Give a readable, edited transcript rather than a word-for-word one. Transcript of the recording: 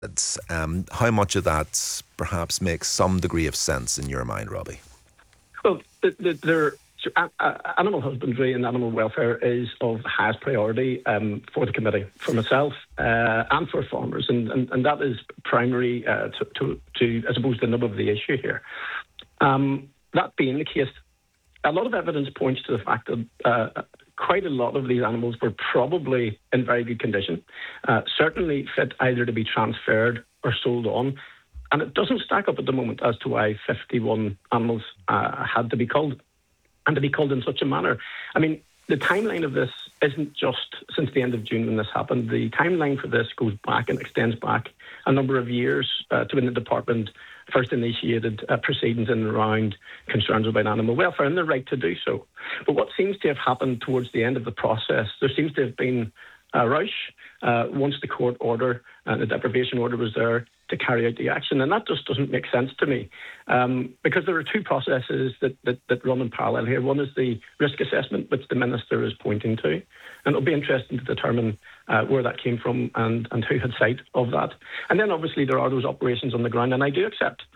How much of that perhaps makes some degree of sense in your mind, Robbie? Well, animal husbandry and animal welfare is of highest priority for the committee, for myself, and for farmers, and that is primary to, I suppose, the nub of the issue here. That being the case, a lot of evidence points to the fact that quite a lot of these animals were probably in very good condition, certainly fit either to be transferred or sold on. And it doesn't stack up at the moment as to why 51 animals had to be culled, and to be culled in such a manner. I mean, the timeline of this isn't just since the end of June when this happened. The timeline for this goes back and extends back a number of years to when the department first initiated proceedings in and around concerns about animal welfare, and the right to do so. But what seems to have happened towards the end of the process, there seems to have been a rush once the court order and the deprivation order was there to carry out the action. And that just doesn't make sense to me because there are two processes that run in parallel here. One is the risk assessment, which the Minister is pointing to. And it'll be interesting to determine where that came from and who had sight of that. And then obviously there are those operations on the ground. And I do accept